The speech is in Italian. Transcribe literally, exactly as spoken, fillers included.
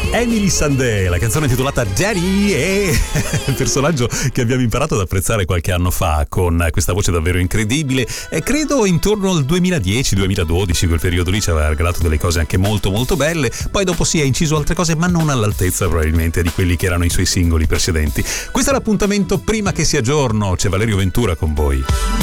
Emily Sandé, la canzone intitolata Daddy, è il personaggio che abbiamo imparato ad apprezzare qualche anno fa con questa voce davvero incredibile, e credo intorno al duemiladieci duemiladodici, quel periodo lì ci aveva regalato delle cose anche molto molto belle. Poi dopo sì, ha inciso altre cose, ma non all'altezza probabilmente di quelli che erano i suoi singoli precedenti. Questo è l'appuntamento prima che sia giorno, c'è Valerio Ventura con voi.